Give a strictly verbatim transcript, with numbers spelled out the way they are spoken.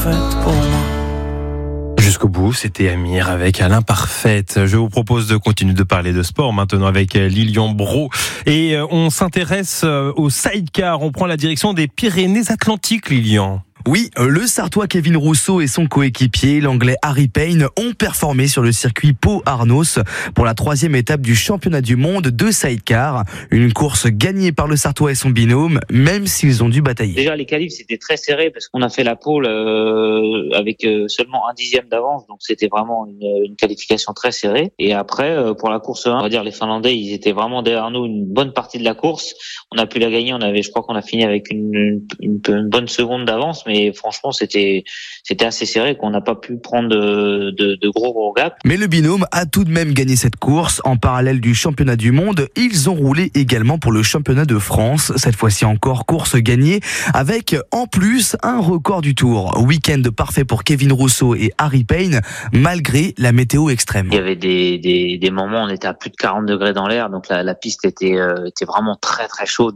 faite pour moi. Jusqu'au bout, c'était Amir avec Alain Parfaite. Je vous propose de continuer de parler de sport maintenant avec Lilian Brault. Et on s'intéresse au sidecar. On prend la direction des Pyrénées-Atlantiques, Lilian. Oui, le Sartois Kevin Rousseau et son coéquipier, l'anglais Harry Payne, ont performé sur le circuit Pau-Arnos pour la troisième étape du championnat du monde de sidecar. Une course gagnée par le Sartois et son binôme, même s'ils ont dû batailler. Déjà, les qualifs, c'était très serré parce qu'on a fait la pole euh, avec euh, seulement un dixième d'avance. Donc, c'était vraiment une, une qualification très serrée. Et après, euh, pour la course un, on va dire les Finlandais, ils étaient vraiment derrière nous une bonne partie de la course. On a pu la gagner. On avait, je crois qu'on a fini avec une, une, une bonne seconde d'avance, mais Et franchement, c'était c'était assez serré, qu'on n'a pas pu prendre de, de, de gros gros gaps. Mais le binôme a tout de même gagné cette course. En parallèle du championnat du monde, ils ont roulé également pour le championnat de France. Cette fois-ci encore, course gagnée avec en plus un record du Tour. Week-end parfait pour Kevin Rousseau et Harry Payne, malgré la météo extrême. Il y avait des, des, des moments où on était à plus de quarante degrés dans l'air, donc la, la piste était, euh, était vraiment très très chaude.